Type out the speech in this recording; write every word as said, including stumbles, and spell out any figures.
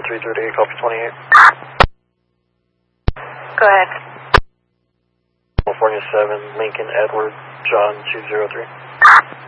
three thirty-eight, copy twenty-eight. Go ahead. California seven, Lincoln Edward, John two zero three.